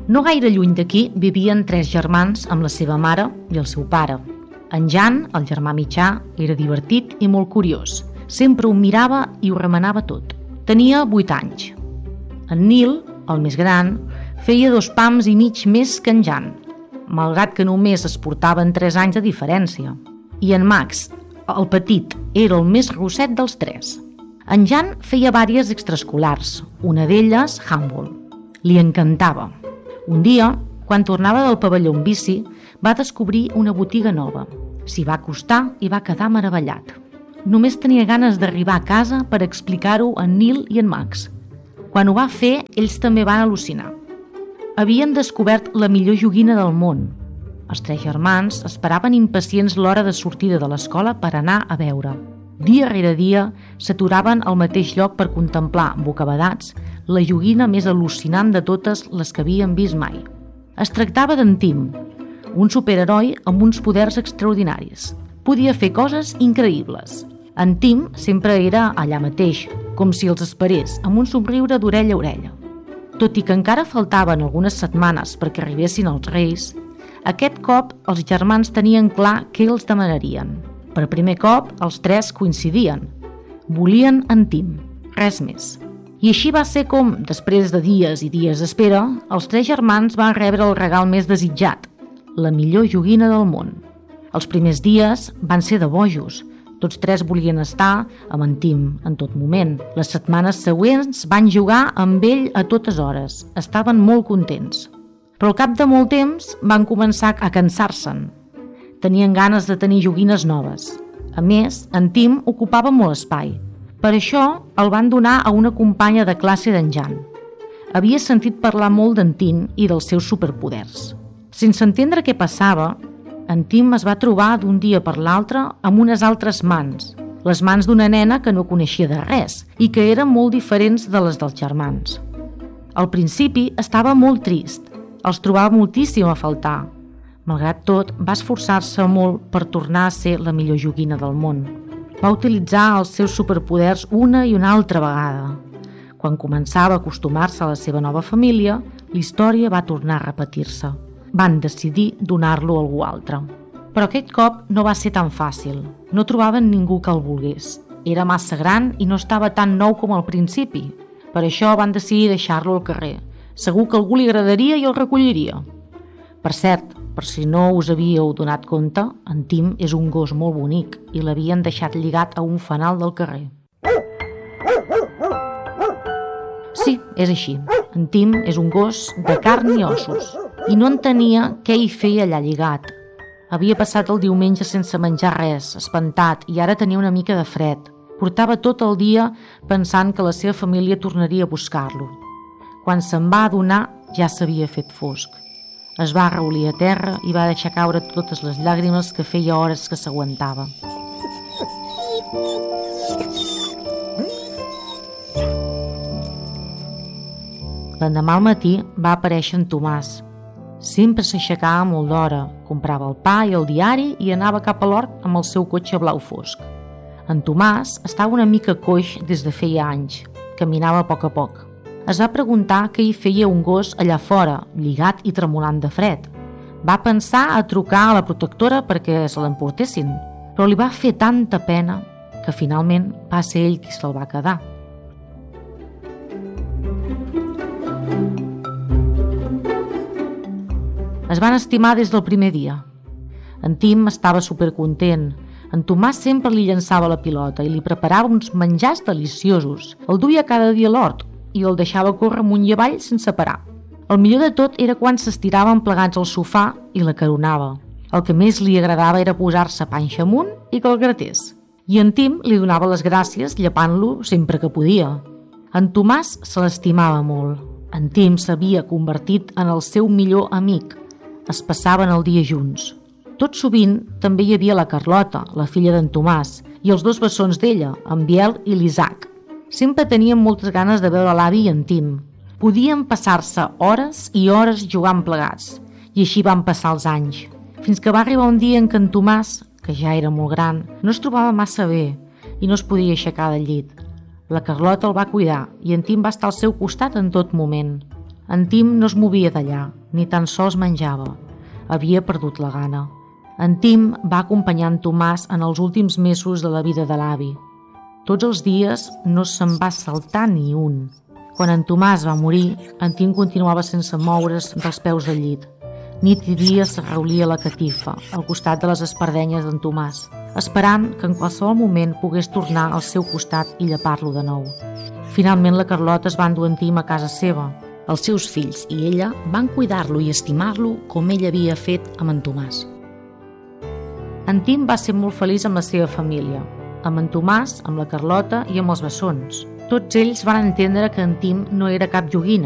No gaire lluny d'aquí vivien 3 germans amb la seva mare i el seu pare. En Jan, el germà mitjà, era divertit i molt curiós. Sempre ho mirava i ho remenava tot. Tenia 8 anys. En Nil, el més gran, feia 2 pams i mig més que en Jan, malgrat que només es portaven 3 anys de diferència. I en Max, el petit, era el més grosset dels 3. En Jan feia vàries extraescolars, una d'elles handball. Li encantava. Un dia, quan tornava del pavelló en bici, va descobrir una botiga nova. S'hi va acostar i va quedar meravellat. Només tenia ganes d'arribar a casa per explicar-ho a en Nil i en Max. Quan ho va fer, ells també van al·lucinar. Havien descobert la millor joguina del món. Els 3 germans esperaven impacients l'hora de sortida de l'escola per anar a veure. Dia rere dia s'aturaven al mateix lloc per contemplar, bocabadats, la joguina més al·lucinant de totes les que havien vist mai. Es tractava d'en Tim, un superheroi amb uns poders extraordinaris. Podia fer coses increïbles. En Tim sempre era allà mateix, com si els esperés, amb un somriure d'orella a orella. Tot i que encara faltaven algunes setmanes perquè arribessin els Reis, aquest cop els germans tenien clar què els demanarien. Per primer cop, els 3 coincidien. Volien en Tim, res més. I així va ser com, després de dies i dies d'espera, els 3 germans van rebre el regal més desitjat, la millor joguina del món. Els primers dies van ser de bojos. Tots 3 volien estar amb en Tim en tot moment. Les setmanes següents van jugar amb ell a totes hores. Estaven molt contents. Però al cap de molt temps van començar a cansar-se'n. Tenien ganes de tenir joguines noves. A més, en Tim ocupava molt espai. Per això el van donar a una companya de classe d'en Jan. Havia sentit parlar molt d'en Tim i dels seus superpoders. Sense entendre què passava, en Tim es va trobar d'un dia per l'altre amb unes altres mans, les mans d'una nena que no coneixia de res i que eren molt diferents de les dels germans. Al principi estava molt trist, els trobava moltíssim a faltar. Malgrat tot, va esforçar-se molt per tornar a ser la millor joguina del món. Va utilitzar els seus superpoders una i una altra vegada. Quan començava a acostumar-se a la seva nova família, la història va tornar a repetir-se. Van decidir donar-lo a algú altre. Però aquest cop no va ser tan fàcil. No trobaven ningú que el volgués. Era massa gran i no estava tan nou com al principi. Per això van decidir deixar-lo al carrer. Segur que algú li agradaria i el recolliria. Per cert, per si no us havíeu donat compte, en Tim és un gos molt bonic i l'havien deixat lligat a un fanal del carrer. Sí, és així. En Tim és un gos de carn i ossos i no entenia què hi feia allà lligat. Havia passat el diumenge sense menjar res, espantat, i ara tenia una mica de fred. Portava tot el dia pensant que la seva família tornaria a buscar-lo. Quan se'n va adonar, ja s'havia fet fosc. Es va arraulir a terra i va deixar caure totes les llàgrimes que feia hores que s'aguantava. L'endemà al matí va aparèixer en Tomàs. Sempre s'aixecava molt d'hora, comprava el pa i el diari i anava cap a l'hort amb el seu cotxe blau fosc. En Tomàs estava una mica coix des de feia anys. Caminava a poc. Es va preguntar què hi feia un gos allà fora, lligat i tremolant de fred. Va pensar a trucar a la protectora perquè se l'emportessin, però li va fer tanta pena que finalment va ser ell qui se'l va quedar. Es van estimar des del primer dia. En Tim estava supercontent. En Tomàs sempre li llançava la pilota i li preparava uns menjars deliciosos. El duia cada dia a l'hort i el deixava córrer amunt i avall sense parar. El millor de tot era quan s'estiraven plegats al sofà i la caronava. El que més li agradava era posar-se panxa amunt i que el gratés. I en Tim li donava les gràcies llepant-lo sempre que podia. En Tomàs se l'estimava molt. En Tim s'havia convertit en el seu millor amic. Es passaven el dia junts. Tot sovint també hi havia la Carlota, la filla d'en Tomàs, i els 2 bessons d'ella, en Biel i l'Isaac. Sempre tenien moltes ganes de veure l'avi i en Tim. Podien passar-se hores i hores jugant plegats, i així van passar els anys, fins que va arribar un dia en què en Tomàs, que ja era molt gran, no es trobava massa bé i no es podia aixecar del llit. La Carlota el va cuidar i en Tim va estar al seu costat en tot moment. En Tim no es movia d'allà, ni tan sols menjava. Havia perdut la gana. En Tim va acompanyar en Tomàs en els últims mesos de la vida de l'avi. Tots els dies no se'n va saltar ni un. Quan en Tomàs va morir, en Tim continuava sense moure's dels peus del llit. Nit i dia s'arraulia a la catifa, al costat de les espardenyes d'en Tomàs, esperant que en qualsevol moment pogués tornar al seu costat i llepar-lo de nou. Finalment la Carlota es va endur en Tim a casa seva. Els seus fills i ella van cuidar-lo i estimar-lo com ell havia fet amb en Tomàs. En Tim va ser molt feliç amb la seva família, amb en Tomàs, amb la Carlota i amb els bessons. Tots ells van entendre que en Tim no era cap joguina,